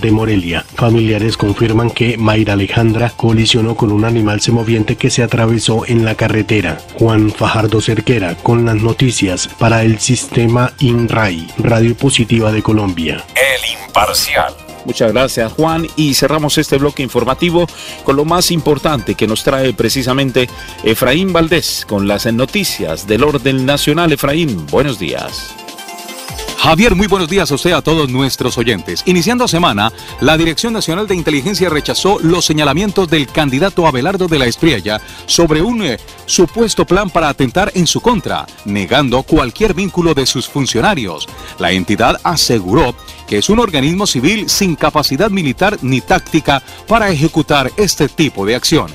de Morelia. Familiares confirman que Mayra Alejandra colisionó con un animal semoviente que se atravesó en la carretera. Juan Fajardo Cerquera con las noticias para el sistema INRAI, Radio Positiva de Colombia. El Imparcial. Muchas gracias, Juan, y cerramos este bloque informativo con lo más importante que nos trae precisamente Efraín Valdés con las noticias del orden nacional. Efraín, buenos días. Javier, muy buenos días a usted, a todos nuestros oyentes. Iniciando semana, la Dirección Nacional de Inteligencia rechazó los señalamientos del candidato Abelardo de la Espriella sobre un supuesto plan para atentar en su contra, negando cualquier vínculo de sus funcionarios. La entidad aseguró que es un organismo civil sin capacidad militar ni táctica para ejecutar este tipo de acciones.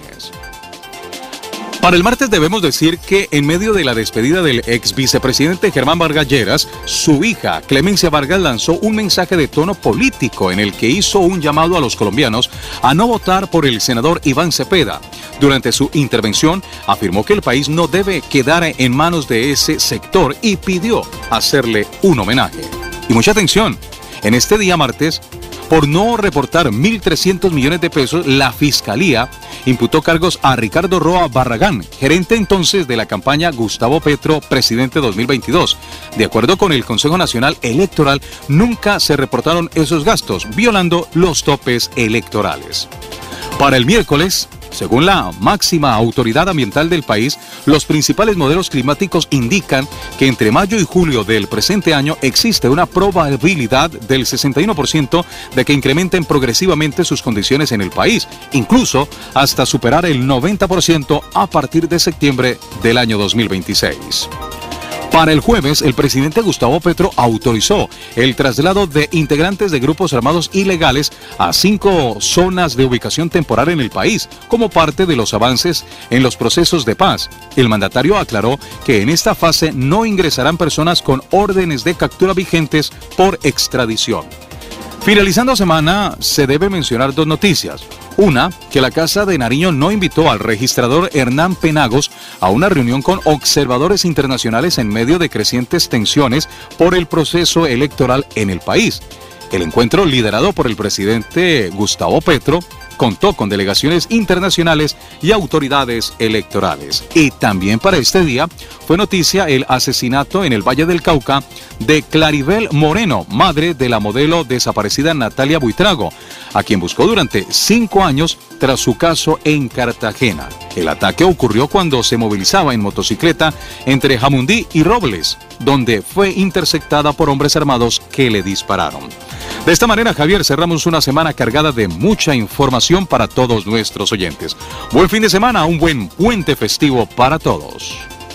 Para el martes debemos decir que en medio de la despedida del ex vicepresidente Germán Vargas Lleras, su hija Clemencia Vargas lanzó un mensaje de tono político en el que hizo un llamado a los colombianos a no votar por el senador Iván Cepeda. Durante su intervención afirmó que el país no debe quedar en manos de ese sector y pidió hacerle un homenaje. Y mucha atención, en este día martes, por no reportar 1.300 millones de pesos, la Fiscalía imputó cargos a Ricardo Roa Barragán, gerente entonces de la campaña Gustavo Petro, presidente 2022. De acuerdo con el Consejo Nacional Electoral, nunca se reportaron esos gastos, violando los topes electorales. Para el miércoles, según la máxima autoridad ambiental del país, los principales modelos climáticos indican que entre mayo y julio del presente año existe una probabilidad del 61% de que incrementen progresivamente sus condiciones en el país, incluso hasta superar el 90% a partir de septiembre del año 2026. Para el jueves, el presidente Gustavo Petro autorizó el traslado de integrantes de grupos armados ilegales a 5 zonas de ubicación temporal en el país, como parte de los avances en los procesos de paz. El mandatario aclaró que en esta fase no ingresarán personas con órdenes de captura vigentes por extradición. Finalizando semana, se debe mencionar dos noticias. Una, que la Casa de Nariño no invitó al registrador Hernán Penagos a una reunión con observadores internacionales en medio de crecientes tensiones por el proceso electoral en el país. El encuentro, liderado por el presidente Gustavo Petro, contó con delegaciones internacionales y autoridades electorales. Y también para este día fue noticia el asesinato en el Valle del Cauca de Claribel Moreno, madre de la modelo desaparecida Natalia Buitrago, a quien buscó durante 5 años tras su caso en Cartagena. El ataque ocurrió cuando se movilizaba en motocicleta entre Jamundí y Robles, donde fue interceptada por hombres armados que le dispararon. De esta manera, Javier, cerramos una semana cargada de mucha información para todos nuestros oyentes. Buen fin de semana, un buen puente festivo para todos.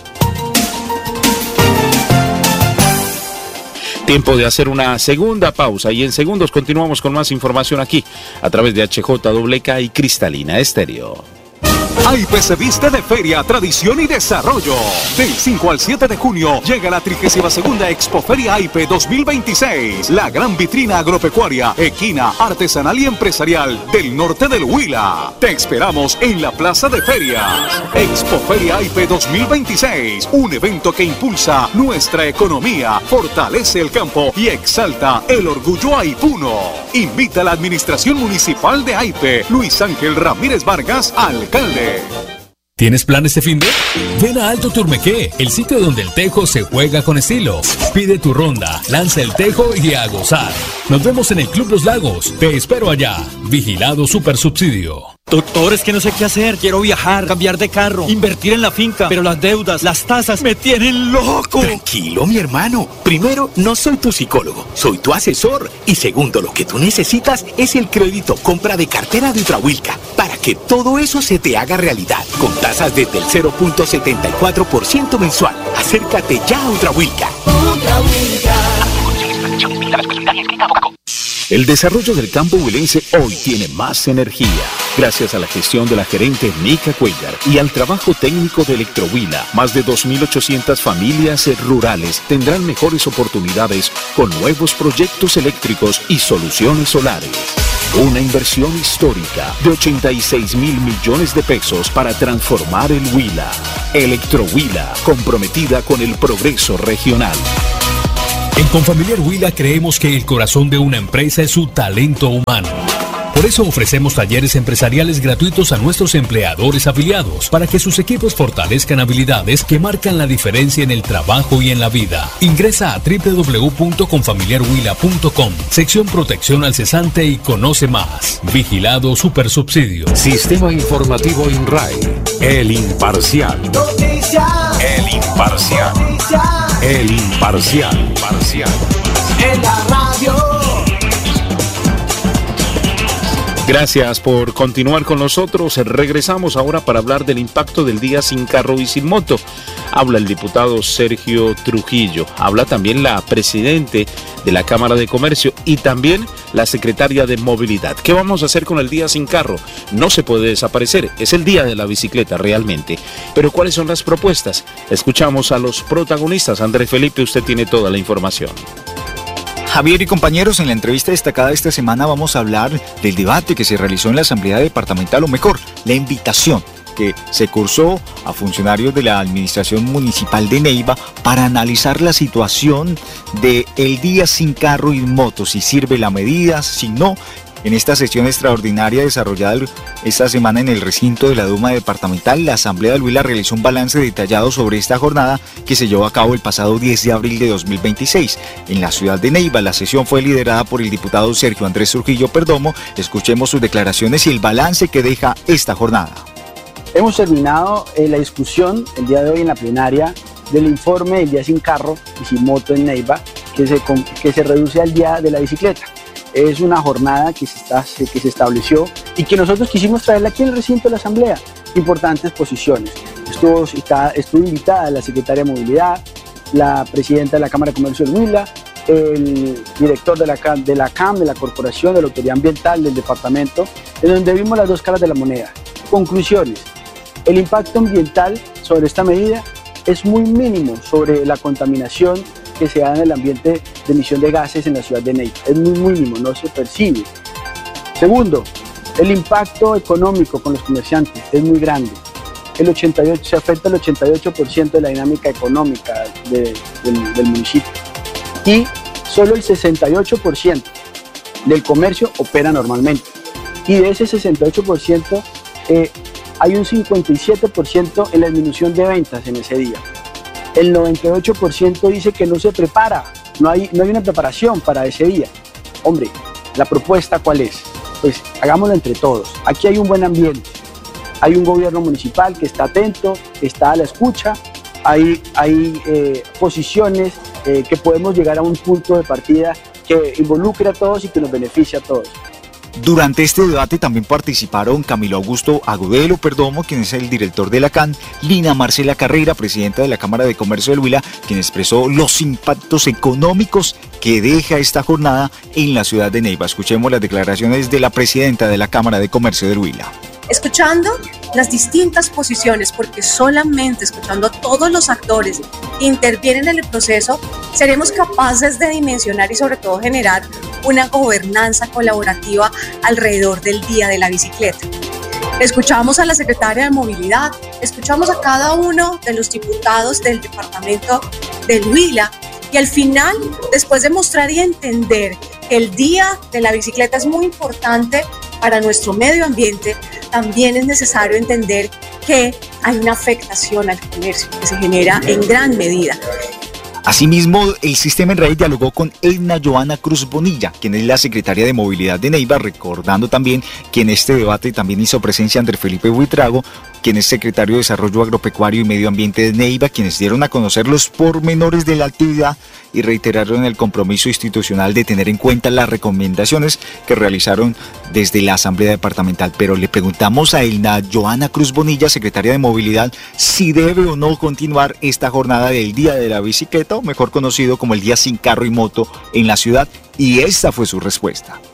Tiempo de hacer una segunda pausa y en segundos continuamos con más información aquí a través de HJWK y Cristalina Estéreo. AIPE se viste de feria, tradición y desarrollo. Del 5 al 7 de junio llega la 32ª Expoferia AIPE 2026, la gran vitrina agropecuaria, equina, artesanal y empresarial del norte del Huila. Te esperamos en la Plaza de Ferias. Expoferia AIPE 2026, un evento que impulsa nuestra economía, fortalece el campo y exalta el orgullo aipuno. Invita a la Administración Municipal de AIPE, Luis Ángel Ramírez Vargas, alcalde. ¿Tienes planes de fin de? Ven a Alto Turmequé, el sitio donde el tejo se juega con estilo. Pide tu ronda, lanza el tejo y a gozar. Nos vemos en el Club Los Lagos. Te espero allá. Vigilado Supersubsidio. Doctor, es que no sé qué hacer. Quiero viajar, cambiar de carro, invertir en la finca, pero las deudas, las tasas me tienen loco. Tranquilo, mi hermano. Primero, no soy tu psicólogo, soy tu asesor. Y segundo, lo que tú necesitas es el crédito compra de cartera de Ultrahuilca para que todo eso se te haga realidad con tasas desde el 0.74% mensual. Acércate ya a Ultrahuilca. El desarrollo del campo huilense hoy tiene más energía, gracias a la gestión de la gerente Nica Cuellar y al trabajo técnico de Electrohuila. Más de 2.800 familias rurales tendrán mejores oportunidades con nuevos proyectos eléctricos y soluciones solares. Una inversión histórica de 86.000 millones de pesos para transformar el Huila. Electrohuila, comprometida con el progreso regional. En Confamiliar Huila creemos que el corazón de una empresa es su talento humano. Por eso ofrecemos talleres empresariales gratuitos a nuestros empleadores afiliados para que sus equipos fortalezcan habilidades que marcan la diferencia en el trabajo y en la vida. Ingresa a www.confamiliarhuila.com, sección Protección al Cesante y conoce más. Vigilado Supersubsidio. Sistema Informativo INRAE. El Imparcial. El Imparcial. El Imparcial. En la radio. Gracias por continuar con nosotros. Regresamos ahora para hablar del impacto del día sin carro y sin moto. Habla el diputado Sergio Trujillo. Habla también la presidente de la Cámara de Comercio y también la secretaria de Movilidad. ¿Qué vamos a hacer con el día sin carro? No se puede desaparecer. Es el día de la bicicleta realmente. Pero ¿cuáles son las propuestas? Escuchamos a los protagonistas. Andrés Felipe, usted tiene toda la información. Javier y compañeros, en la entrevista destacada esta semana vamos a hablar del debate que se realizó en la Asamblea Departamental, o mejor, la invitación que se cursó a funcionarios de la Administración Municipal de Neiva para analizar la situación del día sin carro y moto, si sirve la medida, si no. En esta sesión extraordinaria desarrollada esta semana en el recinto de la Duma Departamental, la Asamblea del Huila realizó un balance detallado sobre esta jornada que se llevó a cabo el pasado 10 de abril de 2026. En la ciudad de Neiva, la sesión fue liderada por el diputado Sergio Andrés Trujillo Perdomo. Escuchemos sus declaraciones y el balance que deja esta jornada. Hemos terminado la discusión el día de hoy en la plenaria del informe del día sin carro y sin moto en Neiva, que se reduce al día de la bicicleta. Es una jornada que se estableció y que nosotros quisimos traerla aquí en el recinto de la Asamblea. Importantes posiciones. Estuvo invitada la secretaria de Movilidad, la presidenta de la Cámara de Comercio del Huila, el director de la CAM, de la Corporación, de la Autoridad Ambiental del departamento, en donde vimos las dos caras de la moneda. Conclusiones. El impacto ambiental sobre esta medida es muy mínimo sobre la contaminación que se da en el ambiente de emisión de gases en la ciudad de Neiva. Es muy mínimo, no se percibe. Segundo, el impacto económico con los comerciantes es muy grande. Se afecta el 88% de la dinámica económica del municipio. Y solo el 68% del comercio opera normalmente. Y de ese 68%, hay un 57% en la disminución de ventas en ese día. El 98% dice que no se prepara, no hay una preparación para ese día. Hombre, ¿la propuesta cuál es? Pues hagámoslo entre todos. Aquí hay un buen ambiente, hay un gobierno municipal que está atento, que está a la escucha, hay posiciones que podemos llegar a un punto de partida que involucre a todos y que nos beneficie a todos. Durante este debate también participaron Camilo Augusto Agudelo Perdomo, quien es el director de la CAN, Lina Marcela Carrera, presidenta de la Cámara de Comercio del Huila, quien expresó los impactos económicos que deja esta jornada en la ciudad de Neiva. Escuchemos las declaraciones de la presidenta de la Cámara de Comercio del Huila. Escuchando las distintas posiciones, porque solamente escuchando a todos los actores que intervienen en el proceso, seremos capaces de dimensionar y sobre todo generar una gobernanza colaborativa alrededor del Día de la Bicicleta. Escuchamos a la secretaria de Movilidad, escuchamos a cada uno de los diputados del departamento del Huila y al final, después de mostrar y entender que el Día de la Bicicleta es muy importante para nuestro medio ambiente, también es necesario entender que hay una afectación al comercio que se genera en gran medida. Asimismo, el Sistema INRAE dialogó con Edna Joana Cruz Bonilla, quien es la secretaria de Movilidad de Neiva, recordando también que en este debate también hizo presencia Andrés Felipe Buitrago, quien es secretario de Desarrollo Agropecuario y Medio Ambiente de Neiva, quienes dieron a conocer los pormenores de la actividad y reiteraron el compromiso institucional de tener en cuenta las recomendaciones que realizaron desde la Asamblea Departamental. Pero le preguntamos a Edna Joana Cruz Bonilla, secretaria de Movilidad, si debe o no continuar esta jornada del Día de la Bicicleta, o mejor conocido como el Día sin Carro y Moto en la ciudad, y esta fue su respuesta.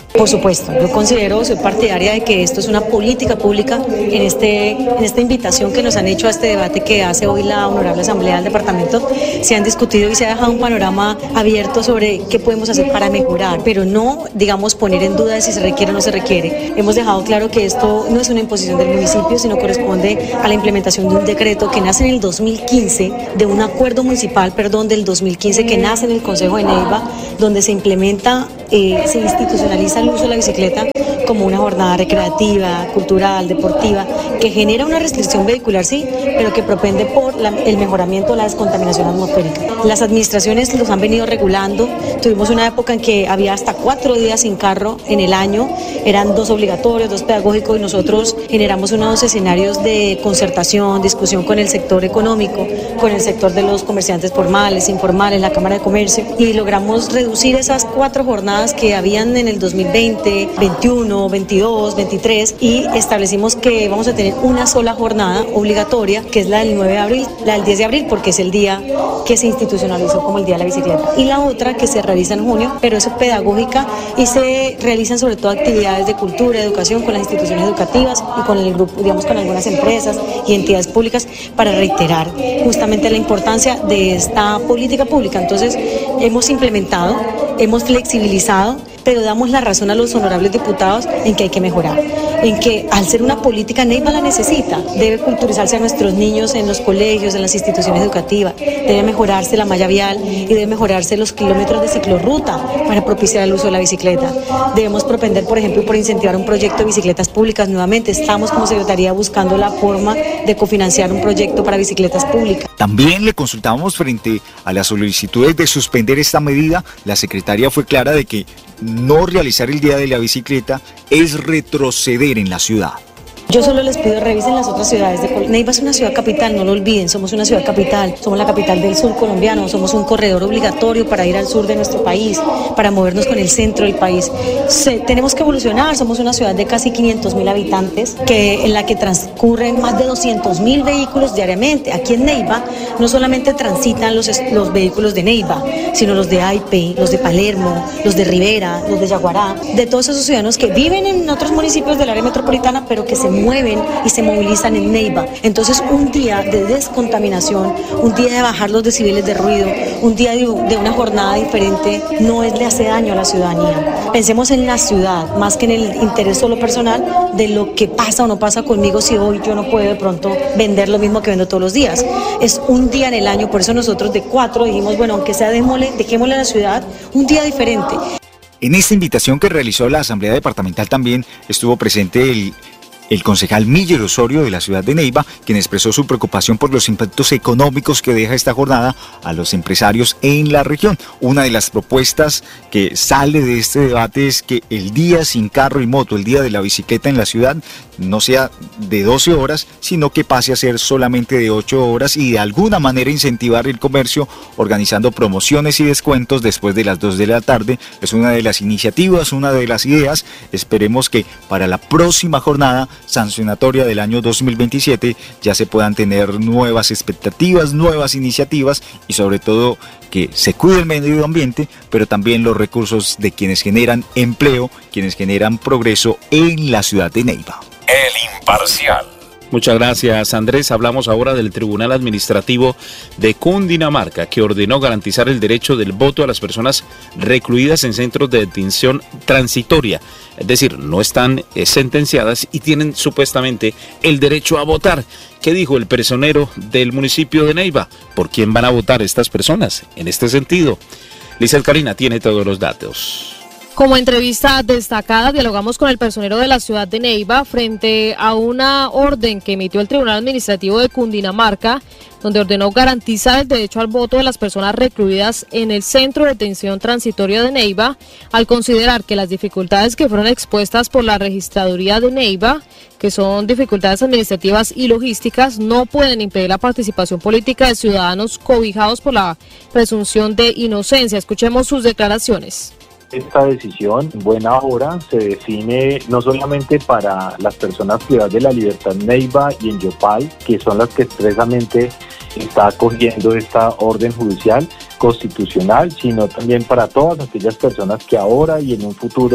Por supuesto, yo soy partidaria de que esto es una política pública en esta invitación que nos han hecho a este debate que hace hoy la Honorable Asamblea del Departamento. Se han discutido y se ha dejado un panorama abierto sobre qué podemos hacer para mejorar, pero no, digamos, poner en duda de si se requiere o no se requiere. Hemos dejado claro que esto no es una imposición del municipio, sino corresponde a la implementación de un decreto que nace en el 2015, de un acuerdo municipal, del 2015 que nace en el Consejo de Neiva, donde se implementa, se institucionaliza el uso de la bicicleta como una jornada recreativa, cultural, deportiva, que genera una restricción vehicular, sí, pero que propende por el mejoramiento de la descontaminación atmosférica. Las administraciones los han venido regulando. Tuvimos una época en que había hasta 4 días sin carro en el año, eran 2 obligatorios, 2 pedagógicos, y nosotros generamos unos escenarios de concertación, discusión con el sector económico, con el sector de los comerciantes formales, informales, la Cámara de Comercio, y logramos reducir esas 4 jornadas que habían en el 2020, 21, 22, 23, y establecimos que vamos a tener una sola jornada obligatoria, que es la del 9 de abril, la del 10 de abril, porque es el día que se institucionalizó como el Día de la Bicicleta, y la otra que se realiza en junio, pero es pedagógica y se realizan sobre todo actividades de cultura, educación con las instituciones educativas y con el grupo, digamos, con algunas empresas y entidades públicas, para reiterar justamente la importancia de esta política pública. Entonces, hemos implementado, hemos flexibilizado, pero damos la razón a los honorables diputados en que hay que mejorar, en que al ser una política, Neiva la necesita, debe culturizarse a nuestros niños en los colegios, en las instituciones educativas, debe mejorarse la malla vial y debe mejorarse los kilómetros de ciclorruta para propiciar el uso de la bicicleta. Debemos propender, por ejemplo, por incentivar un proyecto de bicicletas públicas. Nuevamente, estamos como Secretaría buscando la forma de cofinanciar un proyecto para bicicletas públicas. También le consultábamos frente a las solicitudes de suspender esta medida. La secretaria fue clara de que no realizar el Día de la Bicicleta es retroceder en la ciudad. Yo solo les pido revisen las otras ciudades de Colombia. Neiva es una ciudad capital, no lo olviden, somos una ciudad capital, somos la capital del sur colombiano, somos un corredor obligatorio para ir al sur de nuestro país, para movernos con el centro del país. Tenemos que evolucionar, somos una ciudad de casi 500.000 habitantes, en la que transcurren más de 200.000 vehículos diariamente. Aquí en Neiva no solamente transitan los vehículos de Neiva, sino los de Aipe, los de Palermo, los de Rivera, los de Yaguará, de todos esos ciudadanos que viven en otros municipios del área metropolitana, pero que se mueven y se movilizan en Neiva. Entonces, un día de descontaminación, un día de bajar los decibeles de ruido, un día de una jornada diferente, no le hace daño a la ciudadanía. Pensemos en la ciudad, más que en el interés solo personal de lo que pasa o no pasa conmigo si hoy yo no puedo de pronto vender lo mismo que vendo todos los días. Es un día en el año, por eso nosotros de 4 dijimos, bueno, aunque sea dejémosle a la ciudad un día diferente. En esta invitación que realizó la Asamblea Departamental también estuvo presente el concejal Miller Osorio de la ciudad de Neiva, quien expresó su preocupación por los impactos económicos que deja esta jornada a los empresarios en la región. Una de las propuestas que sale de este debate es que el día sin carro y moto, el día de la bicicleta en la ciudad, no sea de 12 horas, sino que pase a ser solamente de 8 horas y de alguna manera incentivar el comercio organizando promociones y descuentos después de las 2 de la tarde. Es una de las iniciativas, una de las ideas. Esperemos que para la próxima jornada sancionatoria del año 2027 ya se puedan tener nuevas expectativas, nuevas iniciativas y sobre todo que se cuide el medio ambiente, pero también los recursos de quienes generan empleo, quienes generan progreso en la ciudad de Neiva. El Imparcial. Muchas gracias, Andrés. Hablamos ahora del Tribunal Administrativo de Cundinamarca, que ordenó garantizar el derecho del voto a las personas recluidas en centros de detención transitoria. Es decir, no están sentenciadas y tienen supuestamente el derecho a votar. ¿Qué dijo el personero del municipio de Neiva? ¿Por quién van a votar estas personas? En este sentido, Lizeth Karina tiene todos los datos. Como entrevista destacada, dialogamos con el personero de la ciudad de Neiva frente a una orden que emitió el Tribunal Administrativo de Cundinamarca, donde ordenó garantizar el derecho al voto de las personas recluidas en el Centro de Detención Transitoria de Neiva, al considerar que las dificultades que fueron expuestas por la Registraduría de Neiva, que son dificultades administrativas y logísticas, no pueden impedir la participación política de ciudadanos cobijados por la presunción de inocencia. Escuchemos sus declaraciones. Esta decisión, en buena hora, se define no solamente para las personas privadas de la libertad en Neiva y en Yopal, que son las que expresamente está acogiendo esta orden judicial constitucional, sino también para todas aquellas personas que ahora y en un futuro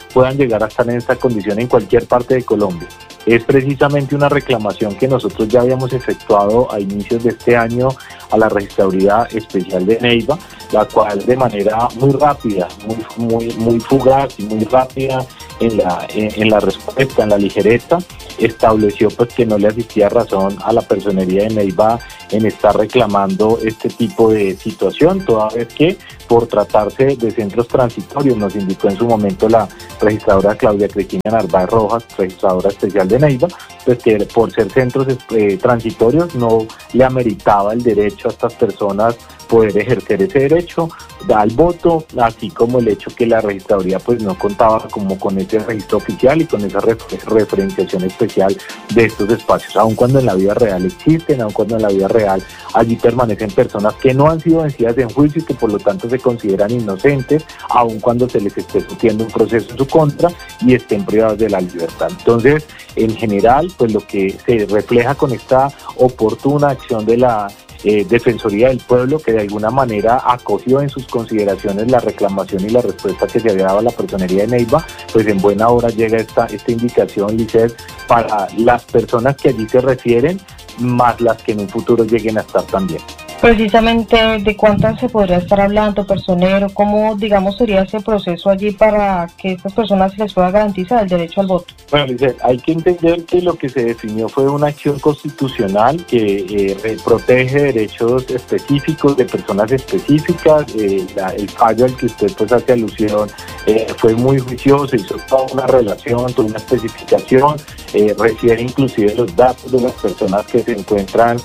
puedan llegar a estar en esta condición en cualquier parte de Colombia. Es precisamente una reclamación que nosotros ya habíamos efectuado a inicios de este año a la Registraduría Especial de Neiva, la cual de manera muy rápida, muy fugaz y muy rápida en la respuesta, en la ligereza, estableció pues que no le asistía razón a la Personería de Neiva en estar reclamando este tipo de situación, toda vez que por tratarse de centros transitorios, nos indicó en su momento la registradora Claudia Cristina Narváez Rojas, registradora especial de Neiva, pues que por ser centros transitorios no le ameritaba el derecho a estas personas poder ejercer ese derecho al voto, así como el hecho que la registraduría pues no contaba como con ese registro oficial y con esa referenciación especial de estos espacios, aun cuando en la vida real existen, aun cuando en la vida real allí permanecen personas que no han sido vencidas en juicio y que por lo tanto se consideran inocentes, aun cuando se les esté sufriendo un proceso en su contra y estén privados de la libertad. Entonces, en general, pues lo que se refleja con esta oportuna acción de la Defensoría del Pueblo, que de alguna manera acogió en sus consideraciones la reclamación y la respuesta que se había dado a la Personería de Neiva, pues en buena hora llega esta indicación, Lisset, para las personas que allí se refieren, más las que en un futuro lleguen a estar también. Precisamente, ¿de cuántas se podría estar hablando, personero? ¿Cómo, digamos, sería ese proceso allí para que estas personas se les pueda garantizar el derecho al voto? Bueno, Lisset, hay que entender que lo que se definió fue una acción constitucional que protege derechos específicos de personas específicas. El fallo al que usted pues hace alusión fue muy juicioso, hizo toda una relación, toda una especificación, refiere inclusive los datos de las personas que se encuentran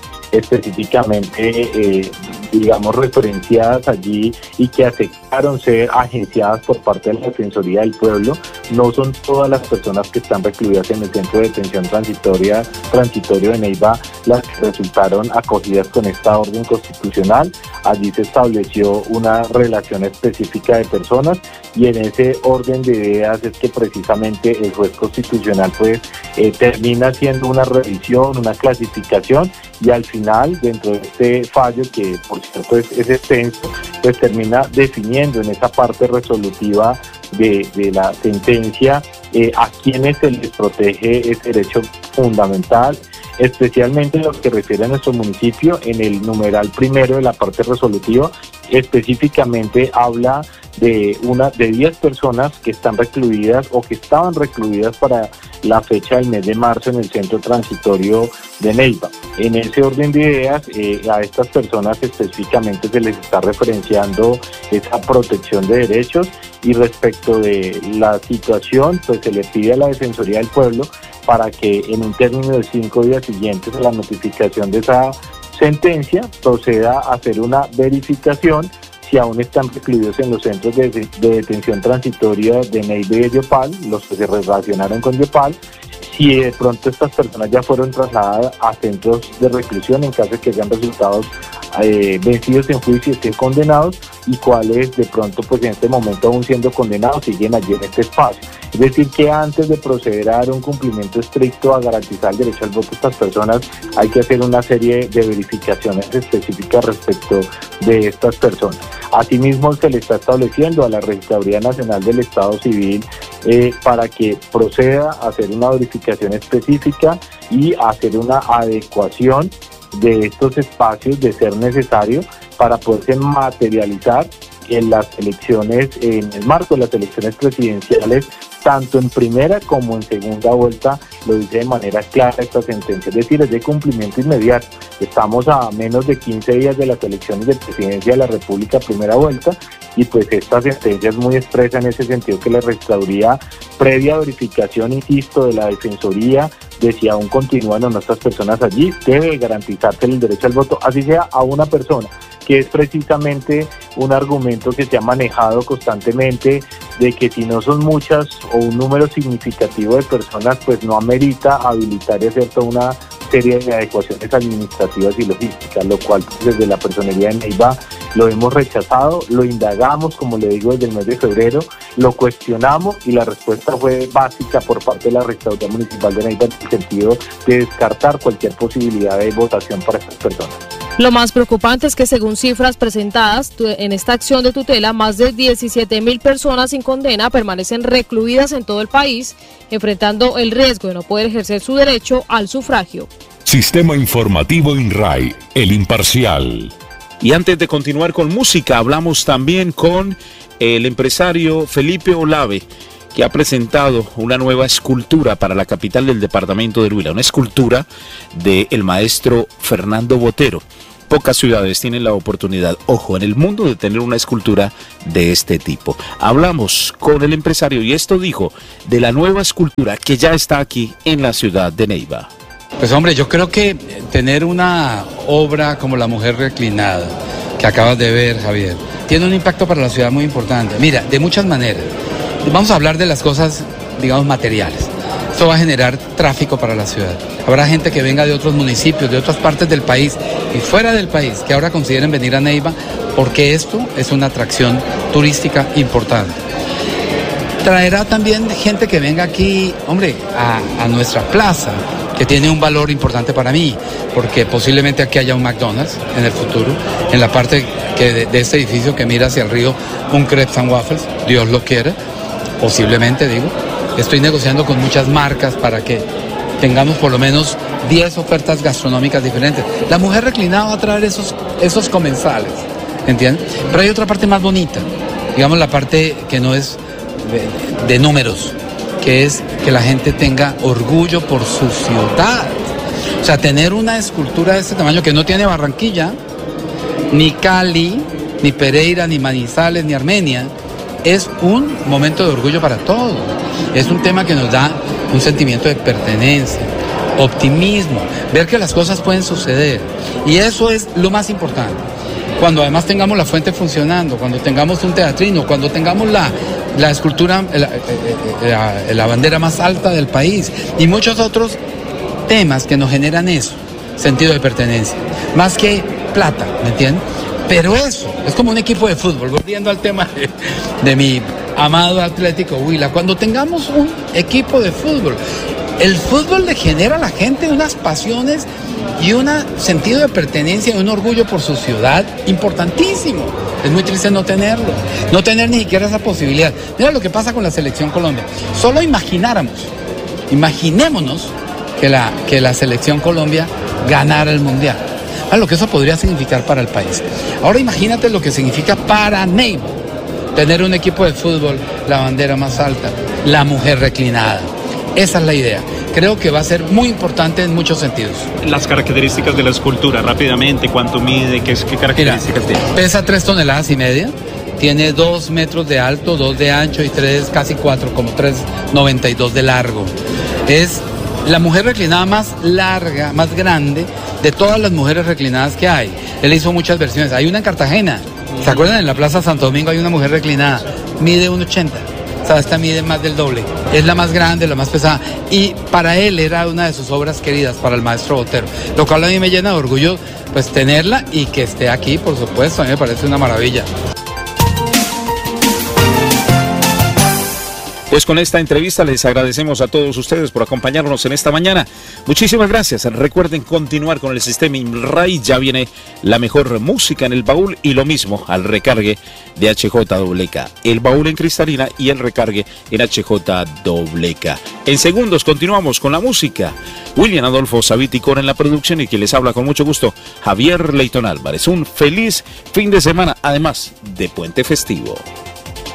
específicamente, digamos, referenciadas allí y que aceptaron ser agenciadas por parte de la Defensoría del Pueblo. No son todas las personas que están recluidas en el Centro de Detención Transitorio de Neiva las que resultaron acogidas con esta orden constitucional. Allí se estableció una relación específica de personas y en ese orden de ideas es que precisamente el juez constitucional pues termina haciendo una revisión, una clasificación y al final, dentro de este fallo, que por cierto es extenso, pues termina definiendo en esa parte resolutiva de la sentencia a quienes se les protege ese derecho fundamental, especialmente en lo que refiere a nuestro municipio. En el numeral primero de la parte resolutiva específicamente habla de 10 personas que están recluidas o que estaban recluidas para la fecha del mes de marzo en el centro transitorio de Neiva. En ese orden de ideas, a estas personas específicamente se les está referenciando esa protección de derechos y respecto de la situación, pues se le pide a la Defensoría del Pueblo para que en un término de 5 días siguientes a la notificación de esa sentencia proceda a hacer una verificación si aún están recluidos en los centros de detención transitoria de Neiva y de Yopal, los que se relacionaron con Yopal, si de pronto estas personas ya fueron trasladadas a centros de reclusión en caso de que hayan resultados vencidos en juicio y estén condenados, y cuáles de pronto pues en este momento aún siendo condenados siguen allí en este espacio. Es decir, que antes de proceder a dar un cumplimiento estricto a garantizar el derecho al voto a estas personas, hay que hacer una serie de verificaciones específicas respecto de estas personas. Asimismo, se le está estableciendo a la Registraduría Nacional del Estado Civil para que proceda a hacer una verificación específica y hacer una adecuación de estos espacios de ser necesario para poderse materializar en las elecciones, en el marco de las elecciones presidenciales, tanto en primera como en segunda vuelta. Lo dice de manera clara esta sentencia, es decir, es de cumplimiento inmediato. Estamos a menos de 15 días de las elecciones de presidencia de la República, primera vuelta, y pues esta sentencia es muy expresa en ese sentido, que la registraduría, previa verificación, insisto, de la Defensoría, de si aún continúan o no estas personas allí, debe garantizarse el derecho al voto, así sea a una persona, que es precisamente un argumento que se ha manejado constantemente, de que si no son muchas o un número significativo de personas, pues no amerita habilitar y hacer toda una serie de adecuaciones administrativas y logísticas, lo cual desde la Personería de Neiva lo hemos rechazado, lo indagamos, como le digo, desde el mes de febrero, lo cuestionamos y la respuesta fue básica por parte de la Registraduría Municipal de Neiva en el sentido de descartar cualquier posibilidad de votación para estas personas. Lo más preocupante es que según cifras presentadas en esta acción de tutela, más de 17.000 personas sin condena permanecen recluidas en todo el país, enfrentando el riesgo de no poder ejercer su derecho al sufragio. Sistema Informativo INRAI, el imparcial. Y antes de continuar con música, hablamos también con el empresario Felipe Olave, que ha presentado una nueva escultura para la capital del departamento del Huila, una escultura del maestro Fernando Botero. Pocas ciudades tienen la oportunidad, ojo, en el mundo de tener una escultura de este tipo. Hablamos con el empresario y esto dijo de la nueva escultura que ya está aquí en la ciudad de Neiva. Pues hombre, yo creo que tener una obra como La Mujer Reclinada, que acabas de ver, Javier, tiene un impacto para la ciudad muy importante. Mira, de muchas maneras. Vamos a hablar de las cosas, digamos, materiales. Esto va a generar tráfico para la ciudad. Habrá gente que venga de otros municipios, de otras partes del país y fuera del país, que ahora consideren venir a Neiva, porque esto es una atracción turística importante. Traerá también gente que venga aquí, hombre, a nuestra plaza, que tiene un valor importante para mí, porque posiblemente aquí haya un McDonald's en el futuro, en la parte de este edificio que mira hacia el río, un Crepes and Waffles, Dios lo quiera, posiblemente, digo. Estoy negociando con muchas marcas para que tengamos por lo menos 10 ofertas gastronómicas diferentes. La Mujer Reclinada va a traer esos comensales, ¿entiendes? Pero hay otra parte más bonita, digamos la parte que no es de números, que es que la gente tenga orgullo por su ciudad. O sea, tener una escultura de este tamaño que no tiene Barranquilla, ni Cali, ni Pereira, ni Manizales, ni Armenia, es un momento de orgullo para todos. Es un tema que nos da un sentimiento de pertenencia, optimismo, ver que las cosas pueden suceder. Y eso es lo más importante. Cuando además tengamos la fuente funcionando, cuando tengamos un teatrino, cuando tengamos la escultura, la bandera más alta del país y muchos otros temas que nos generan eso, sentido de pertenencia, más que plata, ¿me entienden? Pero eso, es como un equipo de fútbol, volviendo al tema de mi amado Atlético Huila. Cuando tengamos un equipo de fútbol, el fútbol le genera a la gente unas pasiones y un sentido de pertenencia y un orgullo por su ciudad importantísimo. Es muy triste no tenerlo, no tener ni siquiera esa posibilidad. Mira lo que pasa con la Selección Colombia. Solo imaginémonos que la Selección Colombia ganara el Mundial. Lo que eso podría significar para el país. Ahora imagínate lo que significa para Neiva tener un equipo de fútbol, la bandera más alta, la mujer reclinada. Esa es la idea. Creo que va a ser muy importante en muchos sentidos. Las características de la escultura, rápidamente, ¿cuánto mide? ¿Qué características tiene? Pesa 3,5 toneladas, tiene 2 metros de alto, 2 de ancho y 3, casi 4, como 3,92 de largo. Es la mujer reclinada más larga, más grande de todas las mujeres reclinadas que hay. Él hizo muchas versiones. Hay una en Cartagena. ¿Se acuerdan? En la Plaza Santo Domingo hay una mujer reclinada. Mide 1,80. O sea, esta mide más del doble. Es la más grande, la más pesada. Y para él era una de sus obras queridas, para el maestro Botero. Lo cual a mí me llena de orgullo, pues, tenerla y que esté aquí, por supuesto. A mí me parece una maravilla. Pues con esta entrevista les agradecemos a todos ustedes por acompañarnos en esta mañana. Muchísimas gracias. Recuerden continuar con el sistema INRAI. Ya viene la mejor música en el baúl y lo mismo al recargue de HJWK. El baúl en cristalina y el recargue en HJWK. En segundos continuamos con la música. William Adolfo Saviticor en la producción y quien les habla con mucho gusto, Javier Leyton Álvarez. Un feliz fin de semana, además de puente festivo.